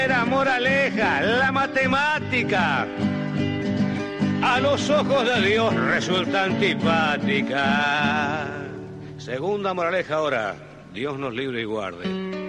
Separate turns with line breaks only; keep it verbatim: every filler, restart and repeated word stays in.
La moraleja, la matemática, a los ojos de Dios resulta antipática. Segunda moraleja ahora, Dios nos libre y guarde.